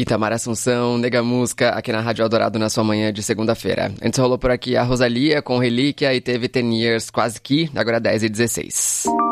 Itamar Assunção, Nega Música, aqui na Rádio Eldorado na sua manhã de segunda-feira. Antes rolou por aqui a Rosalía com Relíquia e teve 10 Years, quase que, agora 10 e 16.